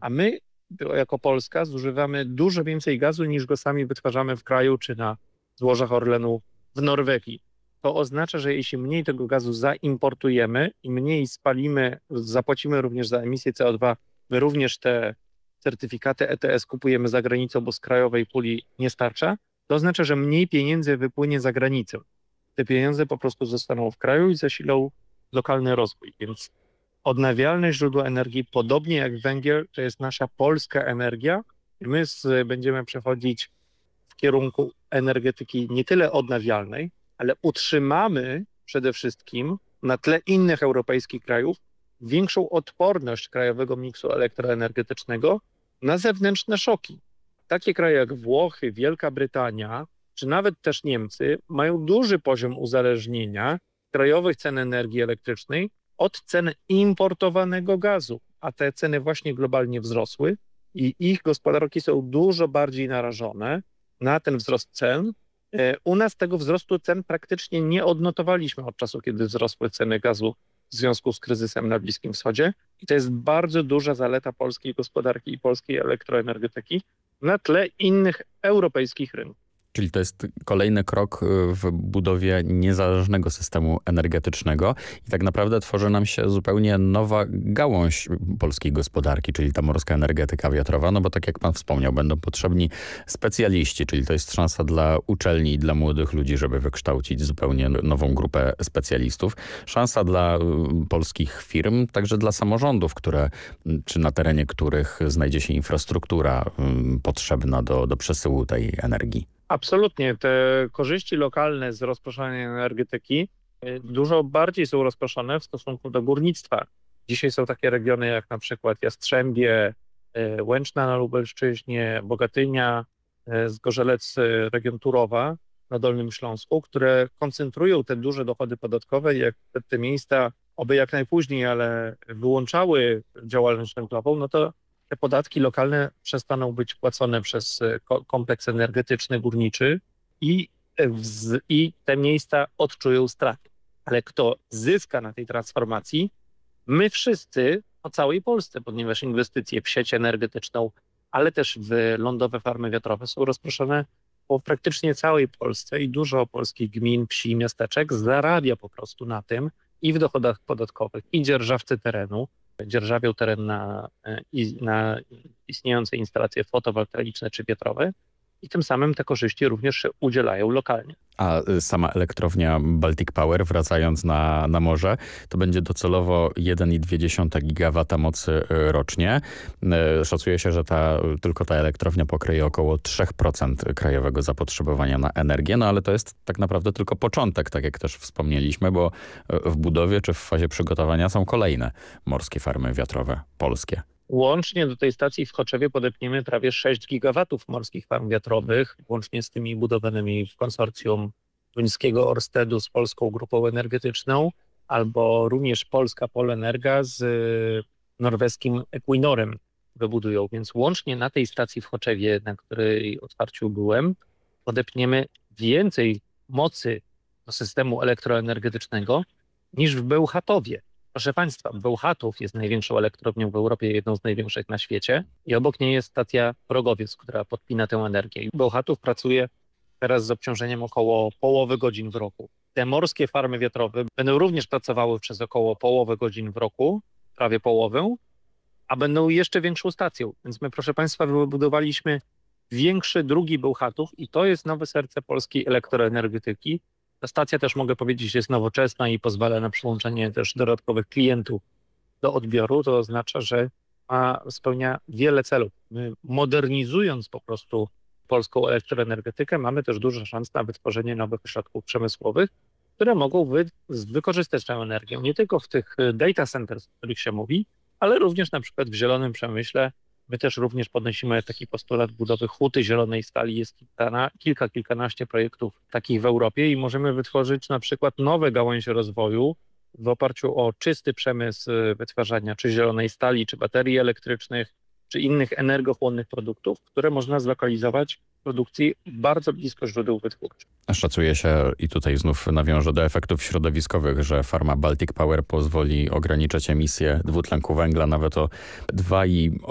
A my jako Polska zużywamy dużo więcej gazu niż go sami wytwarzamy w kraju czy na złożach Orlenu w Norwegii. To oznacza, że jeśli mniej tego gazu zaimportujemy i mniej spalimy, zapłacimy również za emisję CO2, my również te certyfikaty ETS kupujemy za granicą, bo z krajowej puli nie starcza, to oznacza, że mniej pieniędzy wypłynie za granicę. Te pieniądze po prostu zostaną w kraju i zasilą lokalny rozwój. Więc odnawialne źródła energii, podobnie jak węgiel, to jest nasza polska energia i my będziemy przechodzić w kierunku energetyki nie tyle odnawialnej, ale utrzymamy przede wszystkim na tle innych europejskich krajów większą odporność krajowego miksu elektroenergetycznego na zewnętrzne szoki. Takie kraje jak Włochy, Wielka Brytania, czy nawet też Niemcy mają duży poziom uzależnienia krajowych cen energii elektrycznej od cen importowanego gazu, a te ceny właśnie globalnie wzrosły i ich gospodarki są dużo bardziej narażone na ten wzrost cen. U nas tego wzrostu cen praktycznie nie odnotowaliśmy od czasu, kiedy wzrosły ceny gazu w związku z kryzysem na Bliskim Wschodzie. I to jest bardzo duża zaleta polskiej gospodarki i polskiej elektroenergetyki na tle innych europejskich rynków. Czyli to jest kolejny krok w budowie niezależnego systemu energetycznego i tak naprawdę tworzy nam się zupełnie nowa gałąź polskiej gospodarki, czyli ta morska energetyka wiatrowa, no bo tak jak pan wspomniał, będą potrzebni specjaliści, czyli to jest szansa dla uczelni i dla młodych ludzi, żeby wykształcić zupełnie nową grupę specjalistów. Szansa dla polskich firm, także dla samorządów, czy na terenie których znajdzie się infrastruktura potrzebna do przesyłu tej energii. Absolutnie. Te korzyści lokalne z rozproszenia energetyki dużo bardziej są rozproszone w stosunku do górnictwa. Dzisiaj są takie regiony jak na przykład Jastrzębie, Łęczna na Lubelszczyźnie, Bogatynia, Zgorzelec, region Turowa na Dolnym Śląsku, które koncentrują te duże dochody podatkowe i jak te miejsca, oby jak najpóźniej, ale wyłączały działalność węglową, no to te podatki lokalne przestaną być płacone przez kompleks energetyczny, górniczy i te miejsca odczują straty. Ale kto zyska na tej transformacji? My wszyscy po całej Polsce, ponieważ inwestycje w sieć energetyczną, ale też w lądowe farmy wiatrowe są rozproszone po praktycznie całej Polsce i dużo polskich gmin, wsi, miasteczek zarabia po prostu na tym i w dochodach podatkowych, i dzierżawcy terenu, dzierżawią teren na istniejące instalacje fotowoltaiczne czy wiatrowe i tym samym te korzyści również się udzielają lokalnie. A sama elektrownia Baltic Power, wracając na morze, to będzie docelowo 1,2 gigawata mocy rocznie. Szacuje się, że tylko ta elektrownia pokryje około 3% krajowego zapotrzebowania na energię, no ale to jest tak naprawdę tylko początek, tak jak też wspomnieliśmy, bo w budowie czy w fazie przygotowania są kolejne morskie farmy wiatrowe polskie. Łącznie do tej stacji w Choczewie podepniemy prawie 6 gigawatów morskich farm wiatrowych, łącznie z tymi budowanymi w konsorcjum duńskiego Orstedu z polską grupą energetyczną, albo również polska Polenerga z norweskim Equinorem wybudują. Więc łącznie na tej stacji w Choczewie, na której otwarciu byłem, podepniemy więcej mocy do systemu elektroenergetycznego niż w Bełchatowie. Proszę Państwa, Bełchatów jest największą elektrownią w Europie, jedną z największych na świecie i obok niej jest stacja Rogowiec, która podpina tę energię. Bełchatów pracuje teraz z obciążeniem około połowy godzin w roku. Te morskie farmy wiatrowe będą również pracowały przez około połowę godzin w roku, prawie połowę, a będą jeszcze większą stacją. Więc my, proszę Państwa, wybudowaliśmy większy, drugi Bełchatów i to jest nowe serce polskiej elektroenergetyki. Ta stacja też, mogę powiedzieć, jest nowoczesna i pozwala na przyłączenie też dodatkowych klientów do odbioru. To oznacza, że spełnia wiele celów. My, modernizując po prostu polską elektroenergetykę, mamy też duże szanse na wytworzenie nowych ośrodków przemysłowych, które mogą wykorzystać tę energię nie tylko w tych data centers, o których się mówi, ale również na przykład w zielonym przemyśle. My też również podnosimy taki postulat budowy huty zielonej stali. Jest kilkanaście projektów takich w Europie i możemy wytworzyć na przykład nowe gałęzie rozwoju w oparciu o czysty przemysł wytwarzania czy zielonej stali, czy baterii elektrycznych, czy innych energochłonnych produktów, które można zlokalizować w produkcji bardzo blisko źródeł wytwórczych. Szacuje się, i tutaj znów nawiążę do efektów środowiskowych, że farma Baltic Power pozwoli ograniczać emisję dwutlenku węgla nawet o 2,8